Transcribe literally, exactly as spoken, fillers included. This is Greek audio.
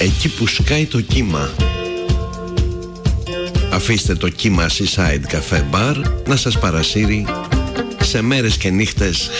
εκεί που σκάει το κύμα. Αφήστε το κύμα Seaside Cafe Bar να σας παρασύρει σε μέρες και νύχτες